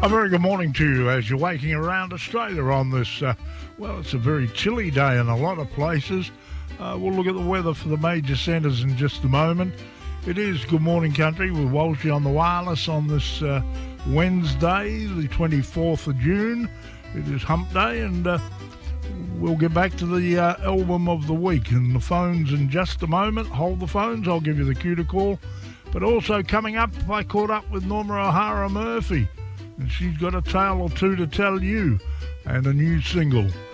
A very good morning to you as you're waking around Australia on this, it's a very chilly day in a lot of places. We'll look at the weather for the major centres in just a moment. It is Good Morning Country with Walshy on the wireless on this Wednesday, the 24th of June. It is Hump Day, and we'll get back to the album of the week and the phones in just a moment. Hold the phones, I'll give you the cue to call. But also coming up, I caught up with Norma O'Hara Murphy, and she's got a tale or two to tell you, and a new single.